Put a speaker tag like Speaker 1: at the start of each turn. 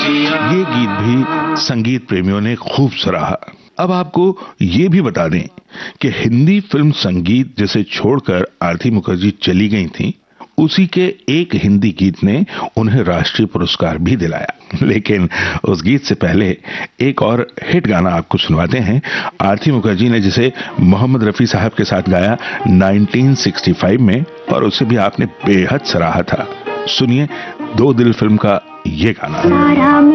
Speaker 1: ये गीत भी संगीत प्रेमियों ने खूब सराहा। अब आपको ये भी बता दें कि हिंदी फिल्म संगीत जिसे छोड़कर आरती मुखर्जी चली गई थी, उसी के एक हिंदी गीत ने उन्हें राष्ट्रीय पुरस्कार भी दिलाया। लेकिन उस गीत से पहले एक और हिट गाना आपको सुनवाते हैं आरती मुखर्जी ने, जिसे मोहम्मद रफी साहब के साथ गाया 1965 में, और उसे भी आपने बेहद सराहा था। सुनिए दो दिल फिल्म का ये गाना।